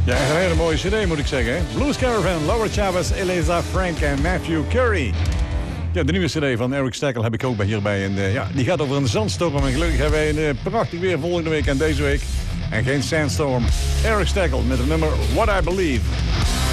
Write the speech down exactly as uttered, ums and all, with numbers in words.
Ja, een hele mooie cd moet ik zeggen. Hè? Blues Caravan, Laura Chavez, Eliza Frank en Matthew Curry. Ja, de nieuwe cd van Eric Steckel heb ik ook bij hierbij. En, uh, ja, die gaat over een zandstorm. En gelukkig hebben wij een uh, prachtig weer volgende week en deze week. En geen sandstorm. Eric Steckel met het nummer What I Believe.